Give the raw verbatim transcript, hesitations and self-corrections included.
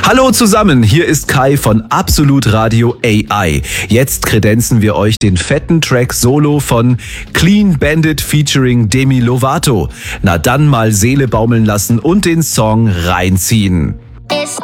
Hallo zusammen, hier ist Kai von Absolut Radio A I. Jetzt kredenzen wir euch den fetten Track Solo von Clean Bandit featuring Demi Lovato. Na dann mal Seele baumeln lassen und den Song reinziehen. It's